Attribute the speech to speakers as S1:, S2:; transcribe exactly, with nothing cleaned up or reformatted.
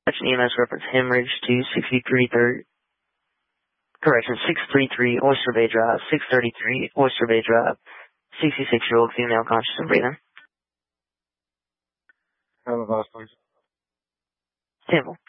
S1: E M S reference hemorrhage to sixty-three thirty. Correction, six thirty-three Oyster Bay Drive, six thirty-three Oyster Bay Drive, sixty-six-year-old female conscious and breathing.
S2: Have a vice, please.
S1: Temple.